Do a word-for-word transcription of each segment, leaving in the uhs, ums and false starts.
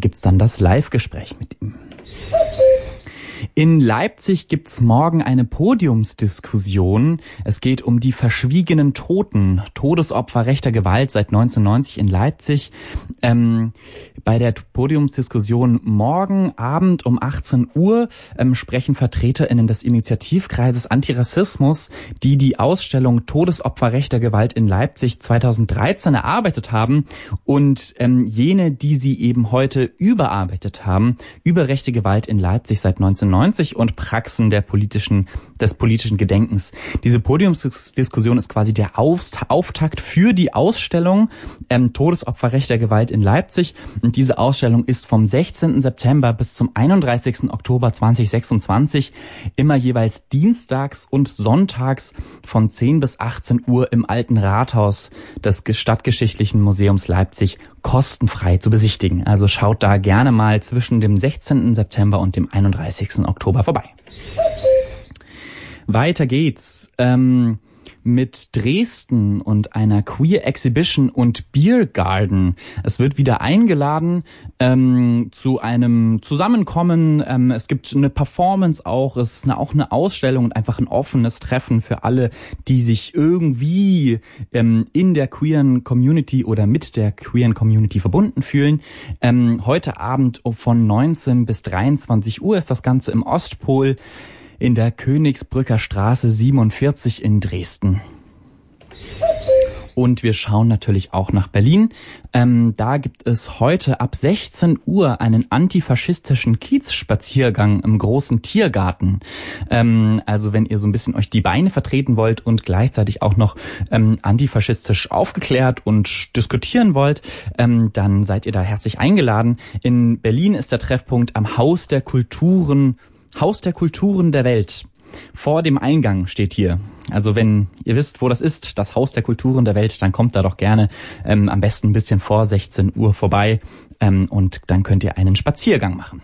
gibt's dann das Live-Gespräch mit ihm. In Leipzig gibt's morgen eine Podiumsdiskussion. Es geht um die verschwiegenen Toten, Todesopfer rechter Gewalt seit neunzehnhundertneunzig in Leipzig. Ähm, bei der Podiumsdiskussion morgen Abend um achtzehn Uhr ähm, sprechen VertreterInnen des Initiativkreises Antirassismus, die die Ausstellung Todesopfer rechter Gewalt in Leipzig zweitausenddreizehn erarbeitet haben und ähm, jene, die sie eben heute überarbeitet haben, über rechte Gewalt in Leipzig seit neunzehnhundertneunzig und Praxen der politischen, des politischen Gedenkens. Diese Podiumsdiskussion ist quasi der Auftakt für die Ausstellung ähm, Todesopfer rechter Gewalt in Leipzig. Und diese Ausstellung ist vom sechzehnten September bis zum einunddreißigsten Oktober zweitausendsechsundzwanzig immer jeweils dienstags und sonntags von zehn bis achtzehn Uhr im Alten Rathaus des Stadtgeschichtlichen Museums Leipzig kostenfrei zu besichtigen. Also schaut da gerne mal zwischen dem sechzehnten September und dem einunddreißigsten Oktober vorbei. Weiter geht's ähm, mit Dresden und einer Queer Exhibition und Beer Garden. Es wird wieder eingeladen ähm, zu einem Zusammenkommen. Ähm, es gibt eine Performance auch. Es ist eine, auch eine Ausstellung und einfach ein offenes Treffen für alle, die sich irgendwie ähm, in der queeren Community oder mit der queeren Community verbunden fühlen. Ähm, heute Abend von neunzehn bis dreiundzwanzig Uhr ist das Ganze im Ostpol in der Königsbrücker Straße siebenundvierzig in Dresden. Und wir schauen natürlich auch nach Berlin. Ähm, da gibt es heute ab sechzehn Uhr einen antifaschistischen Kiezspaziergang im großen Tiergarten. Ähm, also wenn ihr so ein bisschen euch die Beine vertreten wollt und gleichzeitig auch noch ähm, antifaschistisch aufgeklärt und diskutieren wollt, ähm, dann seid ihr da herzlich eingeladen. In Berlin ist der Treffpunkt am Haus der Kulturen Haus der Kulturen der Welt. Vor dem Eingang steht hier. Also wenn ihr wisst, wo das ist, das Haus der Kulturen der Welt, dann kommt da doch gerne ähm, am besten ein bisschen vor sechzehn Uhr vorbei ähm, und dann könnt ihr einen Spaziergang machen.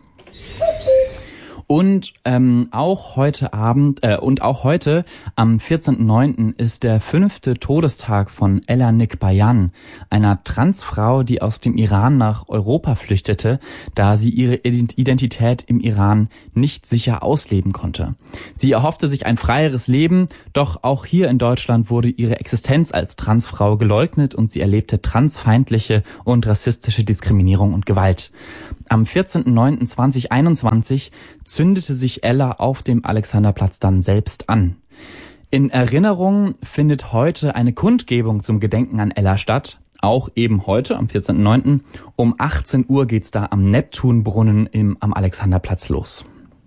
Und ähm, auch heute Abend äh, und auch heute am vierzehnten neunten ist der fünfte Todestag von Ella Nikbayan, einer Transfrau, die aus dem Iran nach Europa flüchtete, da sie ihre Identität im Iran nicht sicher ausleben konnte. Sie erhoffte sich ein freieres Leben, doch auch hier in Deutschland wurde ihre Existenz als Transfrau geleugnet und sie erlebte transfeindliche und rassistische Diskriminierung und Gewalt. Am vierzehnten neunten zweitausendeinundzwanzig zündete sich Ella auf dem Alexanderplatz dann selbst an. In Erinnerung findet heute eine Kundgebung zum Gedenken an Ella statt. Auch eben heute, am vierzehnten neunten um achtzehn Uhr geht's da am Neptunbrunnen im, am Alexanderplatz los.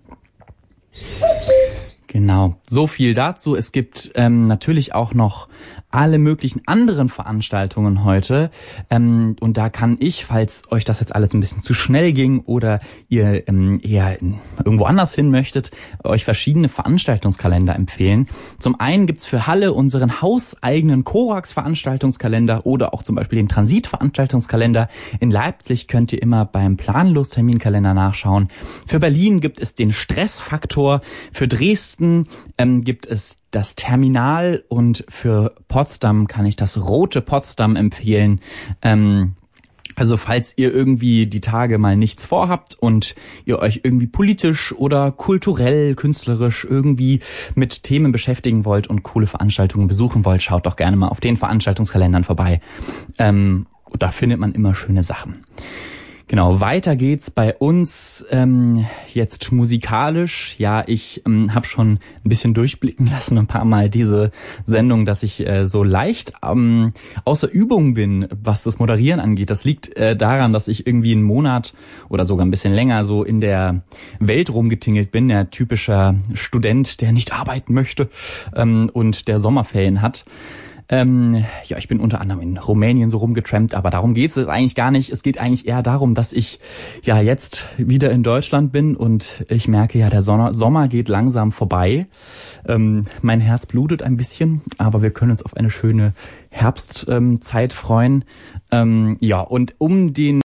Genau, so viel dazu. Es gibt ähm, natürlich auch noch alle möglichen anderen Veranstaltungen heute. Ähm, und da kann ich, falls euch das jetzt alles ein bisschen zu schnell ging oder ihr ähm, eher in, irgendwo anders hin möchtet, euch verschiedene Veranstaltungskalender empfehlen. Zum einen gibt's für Halle unseren hauseigenen Korax-Veranstaltungskalender oder auch zum Beispiel den Transit-Veranstaltungskalender. In Leipzig könnt ihr immer beim Planlos-Terminkalender nachschauen. Für Berlin gibt es den Stressfaktor. Für Dresden ähm, gibt es das Terminal und für Potsdam kann ich das Rote Potsdam empfehlen. Ähm, also falls ihr irgendwie die Tage mal nichts vorhabt und ihr euch irgendwie politisch oder kulturell, künstlerisch irgendwie mit Themen beschäftigen wollt und coole Veranstaltungen besuchen wollt, schaut doch gerne mal auf den Veranstaltungskalendern vorbei. Ähm, da findet man immer schöne Sachen. Genau, weiter geht's bei uns ähm, jetzt musikalisch. Ja, ich ähm, habe schon ein bisschen durchblicken lassen, ein paar Mal diese Sendung, dass ich äh, so leicht ähm, außer Übung bin, was das Moderieren angeht. Das liegt äh, daran, dass ich irgendwie einen Monat oder sogar ein bisschen länger so in der Welt rumgetingelt bin. Der typischer Student, der nicht arbeiten möchte ähm, und der Sommerferien hat. Ähm, ja, ich bin unter anderem in Rumänien so rumgetrampt, aber darum geht's eigentlich gar nicht. Es geht eigentlich eher darum, dass ich ja jetzt wieder in Deutschland bin und ich merke ja, der Sonne, Sommer geht langsam vorbei. Ähm, mein Herz blutet ein bisschen, aber wir können uns auf eine schöne Herbstzeit ähm, freuen. Ähm, ja, und um den